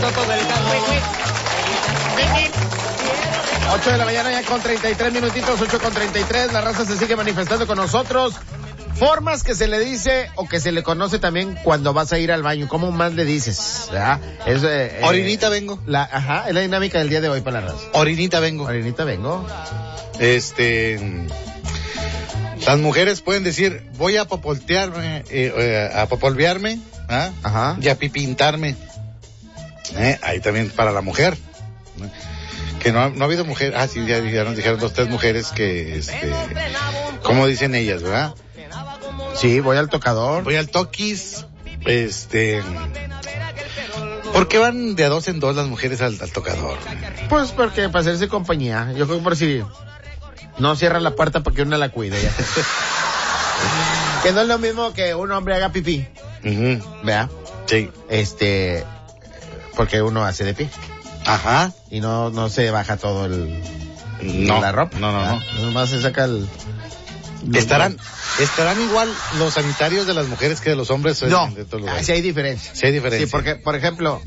todo el carro. 8 de la mañana ya con 33 minutitos, 8:33. La raza se sigue manifestando con nosotros. Formas que se le dice o que se le conoce también cuando vas a ir al baño. ¿Cómo más le dices? ¿Verdad? Orinita vengo. Es la dinámica del día de hoy para la raza. Orinita vengo. Orinita vengo. Las mujeres pueden decir, voy a popoltearme, a popolvearme, ¿ah? Ajá. Y a pipintarme. Ahí también para la mujer. Que no ha habido mujer. Ah, sí, ya nos dijeron 2, 3 mujeres que, ¿cómo dicen ellas, verdad? Sí, voy al tocador. Voy al toquis. ¿Por qué van de a 2 en 2 las mujeres al tocador? Pues porque para hacerse compañía. Yo creo que por si no cierran la puerta para que uno la cuide. Ya. Que no es lo mismo que un hombre haga pipí. Uh-huh. ¿Verdad? Sí. Porque uno hace de pie. Ajá. Y no se baja todo la ropa. No. Nomás se saca el... ¿Estarán igual los sanitarios de las mujeres que de los hombres? No, Sí sí hay diferencia. Sí, porque, por ejemplo,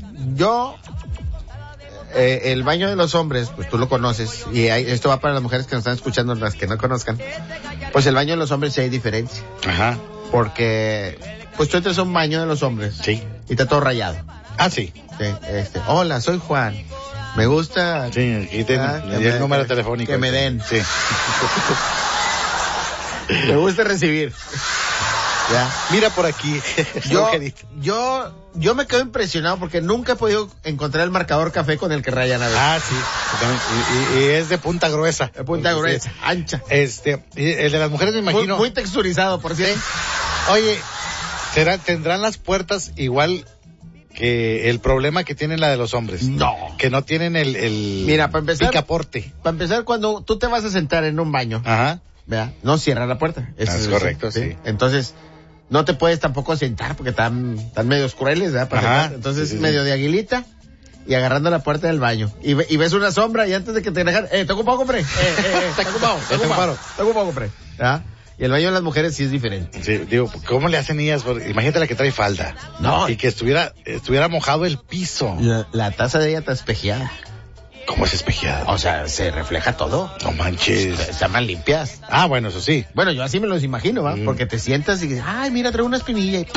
el baño de los hombres, pues tú lo conoces, y esto va para las mujeres que nos están escuchando, las que no conozcan. Pues el baño de los hombres sí hay diferencia. Ajá. Porque, pues tú entras a un baño de los hombres. Sí. Y está todo rayado. Ah, sí. Sí, hola, soy Juan. Me gusta... Sí, aquí el número telefónico. Que me den. Sí. Me gusta recibir. Ya. Mira por aquí. Yo me quedo impresionado porque nunca he podido encontrar el marcador café con el que rayan a veces. Ah, sí. Y es de punta gruesa. De punta gruesa, ancha. El de las mujeres me imagino. Muy texturizado, por cierto. Oye, ¿tendrán las puertas igual que el problema que tienen la de los hombres? No. Que no tienen el Mira, para empezar, picaporte. Para empezar, cuando tú te vas a sentar en un baño, ajá, ¿verdad? No cierra la puerta. Es correcto, sí. Entonces, no te puedes tampoco sentar porque están medios crueles, ¿verdad? Ajá, entonces, medio de aguilita y agarrando la puerta del baño. Y ves una sombra y antes de que te dejan, ¿te ocupado, compré? ¿Te ocupado, compré? ¿Ah? Y el baño de las mujeres sí es diferente. Sí, digo, ¿cómo le hacen ellas? Imagínate la que trae falda. No. Y que estuviera mojado el piso. La taza de ella está espejeada. ¿Cómo es espejeada? O sea, se refleja todo. No manches. Están más limpias. Ah, bueno, eso sí. Bueno, yo así me los imagino, ¿va? Porque te sientas y dices, ay, mira, trae una espinilla. Y...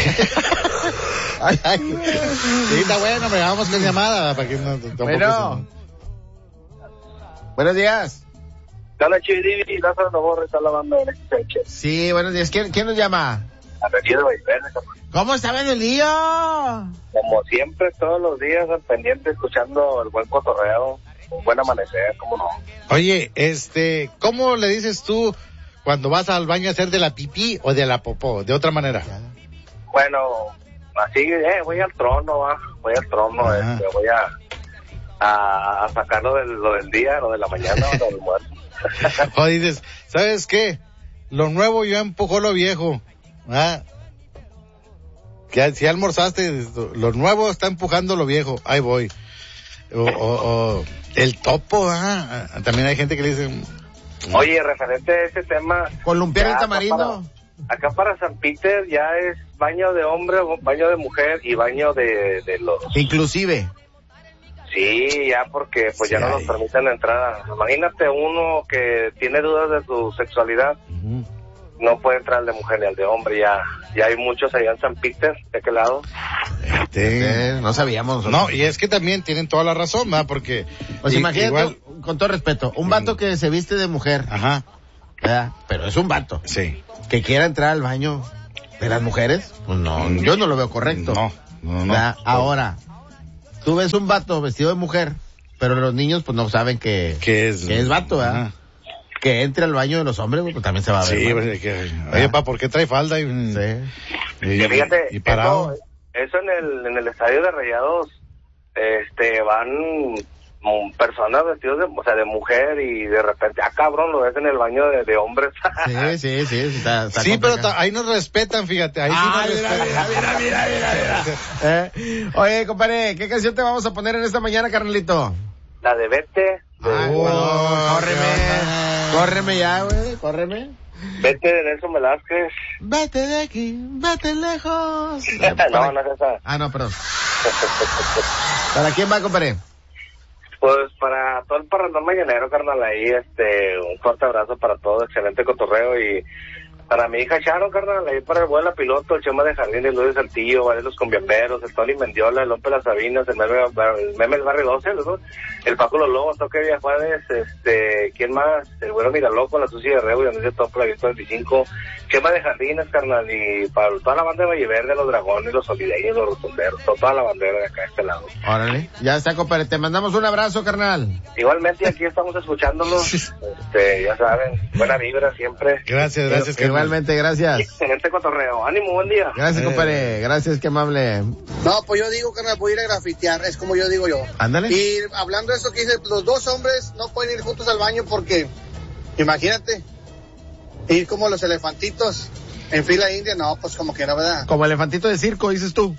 ay. Sí, está bueno, me vamos con llamada. Para que bueno. Buenos días. Dale, Chiribi, Lázaro Novorre está lavando el Sánchez. Sí, buenos días. ¿Quién nos llama? Apellido Valverde. ¿Cómo está Benelío? Como siempre, todos los días al pendiente, escuchando el buen cotorreo, un buen amanecer, ¿cómo no? Oye, ¿cómo le dices tú cuando vas al baño a hacer de la pipí o de la popó? De otra manera. Bueno, así, voy al trono, voy al trono, voy a sacar lo del día, lo de la mañana, lo del almuerzo. O dices, ¿sabes qué? Lo nuevo ya empujó lo viejo. ¿Ah? Que si almorzaste, lo nuevo está empujando lo viejo. Ahí voy. O el topo, también hay gente que le dice... Oye, referente a ese tema... Columpiar el tamarindo. Acá para San Peter ya es baño de hombre, baño de mujer y baño de los... Inclusive. Sí, ya porque pues sí, ya no nos permiten la entrada. Imagínate uno que tiene dudas de su sexualidad, no puede entrar al de mujer ni al de hombre, ya hay muchos allá en San Peter, ¿de aquel lado? No sabíamos. No, y es que también tienen toda la razón, ¿verdad? Porque... Pues imagínate, igual, con todo respeto, un vato que se viste de mujer, ajá, ¿verdad? Pero es un vato. Sí. Que quiera entrar al baño de las mujeres, pues no, yo no lo veo correcto. No. Ahora... Tú ves un vato vestido de mujer, pero los niños pues no saben que es vato, ¿verdad? Ajá. Que entre al baño de los hombres, pues también se va a ver. Sí, oye, ¿por qué trae falda? Fíjate, y parado. Eso en el estadio de Rayados, van personas vestidas de mujer y de repente, cabrón, lo ves en el baño de hombres. Sí, está sí, pero ahí nos respetan, fíjate, ahí sí nos respetan. Mira. Oye, compadre, ¿qué canción te vamos a poner en esta mañana, carnalito? La de Vete. Córreme ya, güey, córreme. Vete de Nelson Velázquez. Vete de aquí, vete lejos. No es esa. No, perdón. ¿Para quién va, compadre? Pues para todo el parrandón mañanero, carnal, ahí, un fuerte abrazo para todo, excelente cotorreo, y para mi hija Sharon, carnal, ahí para el Vuela Piloto, el Chema de Jardín, el Luis de Saltillo, varios los Conviamberos, el Tony Mendiola, el López Las Sabinas, el meme del Barrio 12, el Paco Los Lobos, Toque Villa Juárez, ¿quién más? El Güero Miraloco, la Susi de Rebo, y Andrés Top, la 25, Chema de Jardines, carnal, y para toda la banda de Valle Verde, los Dragones, los Solideños, los Rotonderos, toda la bandera de acá de este lado. Órale, ya está, compadre, te mandamos un abrazo, carnal. Igualmente, aquí estamos escuchándolos, ya saben, buena vibra siempre. Gracias, carnal. Igualmente, gracias. Excelente cotorreo. Ánimo, buen día. Gracias, compadre. Gracias, qué amable. No, pues yo digo, carnal, voy a ir a grafitear, es como yo digo yo. Ándale. Y hablando de eso que dice, los dos hombres no pueden ir juntos al baño porque, imagínate, ir como los elefantitos en fila india, no, pues como que no, ¿verdad? Como elefantito de circo, dices tú.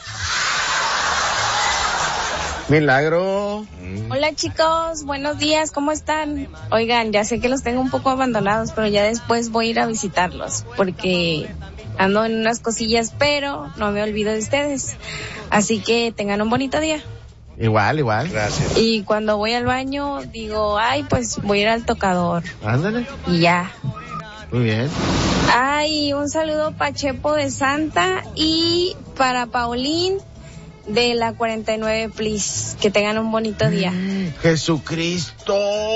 Milagro. Hola chicos, buenos días, ¿cómo están? Oigan, ya sé que los tengo un poco abandonados, pero ya después voy a ir a visitarlos, porque ando en unas cosillas, pero no me olvido de ustedes. Así que tengan un bonito día. Igual. Gracias. Y cuando voy al baño, digo, ay, pues voy a ir al tocador. Ándale. Y ya. Muy bien. Ay, un saludo para Chepo de Santa y para Paulín de la 49, please. Que tengan un bonito día. Jesucristo,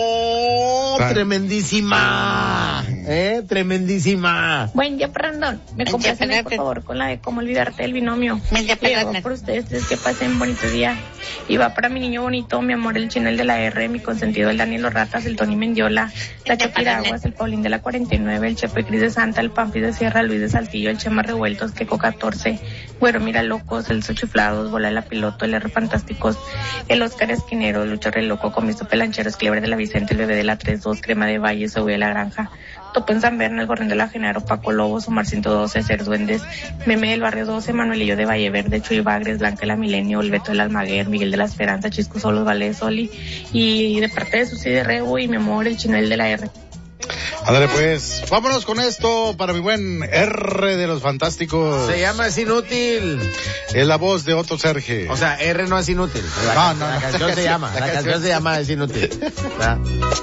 tremendísima, tremendísima. Buen día, Brandon. Me complacen, por favor, con la de cómo olvidarte del binomio. Y va por ustedes, que pasen un bonito día. Y va para mi niño bonito, mi amor, el Chino, el de la R, mi consentido, el Daniel Los Ratas, el Tony Mendiola, la Chapiraguas, el Paulín de la 49, el Chepe Cris de Santa, el Pampi de Sierra, Luis de Saltillo, el Chema Revueltos, Queco 14, Güero Mira Locos, el Sochiflados, Bola de la Piloto, el R Fantásticos, el Oscar Esquinero, el Lucho Re Loco, Comisto Pelancheros, Clever de la Vicente, el Bebé de la 32, Crema de Valle, Sobe de la Granja, Topo en San Berna, el Gorrión de la Genaro, Paco Lobos, Omar 112, Ser Duendes, Meme del Barrio 12, Manuelillo de Valle Verde, Chuy Bagres, Blanca de la Milenio, el Beto del Almaguer, Miguel de la Esperanza, Chisco Solos, Vale de Soli, y de parte de Susi de Rebo y mi amor, el Chino, el de la R. Ándale pues, vámonos con esto para mi buen R de los Fantásticos. Se llama Es Inútil. Es la voz de Otto Serge. O sea, R no es inútil. La canción se llama Es Inútil.